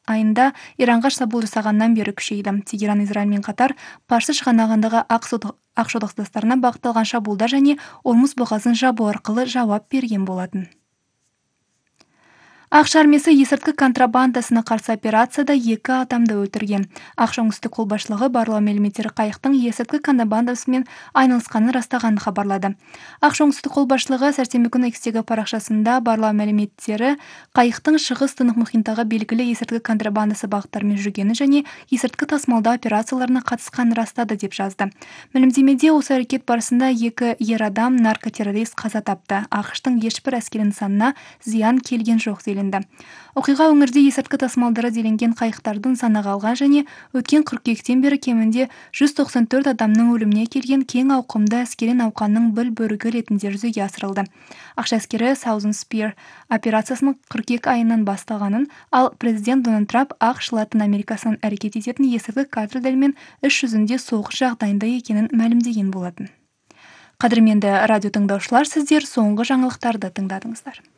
айында Иранға шабуыл жасағаннан бері күшейді. Тегеран Израильмен қатар Парсы шығанағындағы Ақшодықтастарына бағытталған шабуылдар және Ормұз бұғазын жабу арқылы жауап берген болатын. Ақш армиясы есірткі контрабандасына қарсы операцияда 2 адамды өлтірген. Ақш оңтүстік қолбасшылығы барлау мәліметтері қайықтың есірткі контрабандасымен айналысқанын растағанын хабарлады. Ақш оңтүстік қолбасшылығы сәрсенбі күні X-тегі парақшасында барлау мәліметтері қайықтың шығыс Тынық мұхитындағы белгілі есірткі контрабандасы бағыттарымен жүргені және есірткі тасымалдау операцияларына қатысқанын растады деп жазды. Мәлімдемеде осы әрекет барысында 2 ер адам наркотеррорист қаза тапты. Ақштың ешбір әскери нысанына зиян келген жоқ делінді. Оқиға өңірде есірткі тасымалдары делінген қайықтардың санағы алған және өткен қыркүйектен бері кемінде 194 адамның өліміне келген кең ауқымды әскери науқанның бір бөлігі ретінде жүзеге асырылды. Ақш әскері Southern Spear операциясының қыркүйек айынан басталғанын, ал президент Дональд Трамп ақш Латын Америкасынан әрекет ететін есірткі картельдермен іс жүзінде соғыс жағдайында екенін мәлімдеген болатын. Қадірменді радио тыңдаушылар, сіздер соңғы жаңалықтарды тыңдадыңыздар.